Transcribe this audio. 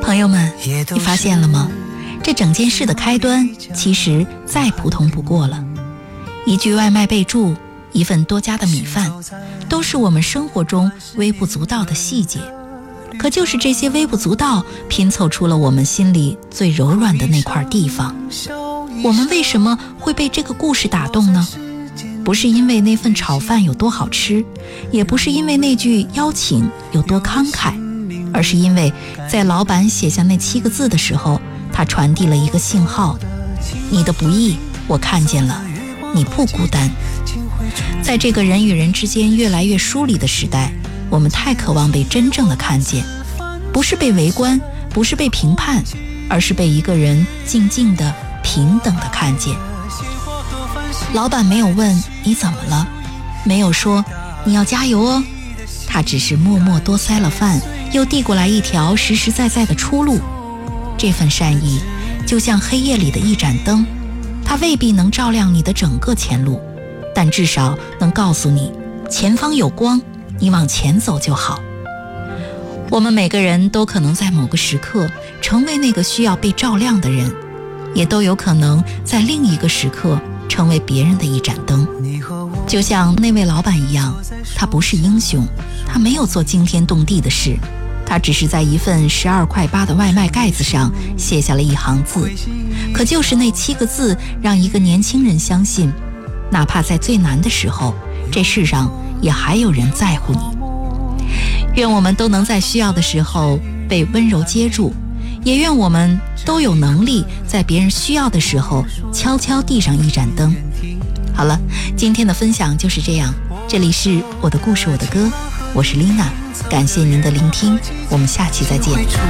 朋友们，你发现了吗？这整件事的开端其实再普通不过了。一句外卖备注，一份多加的米饭，都是我们生活中微不足道的细节。可就是这些微不足道，拼凑出了我们心里最柔软的那块地方。我们为什么会被这个故事打动呢？不是因为那份炒饭有多好吃，也不是因为那句邀请有多慷慨，而是因为在老板写下那7个字的时候，他传递了一个信号：你的不易我看见了，你不孤单。在这个人与人之间越来越疏离的时代，我们太渴望被真正的看见，不是被围观，不是被评判，而是被一个人静静的平等的看见。老板没有问你怎么了，没有说你要加油哦，他只是默默多塞了饭，又递过来一条实实在在的出路。这份善意就像黑夜里的一盏灯，它未必能照亮你的整个前路，但至少能告诉你前方有光，你往前走就好。我们每个人都可能在某个时刻成为那个需要被照亮的人，也都有可能在另一个时刻成为别人的一盏灯。就像那位老板一样，他不是英雄，他没有做惊天动地的事，他只是在一份12.8块的外卖盖子上写下了一行字。可就是那7个字，让一个年轻人相信，哪怕在最难的时候，这世上也还有人在乎你。愿我们都能在需要的时候被温柔接住，也愿我们都有能力在别人需要的时候悄悄递上一盏灯。好了，今天的分享就是这样，这里是我的故事我的歌，我是丽娜，感谢您的聆听，我们下期再见。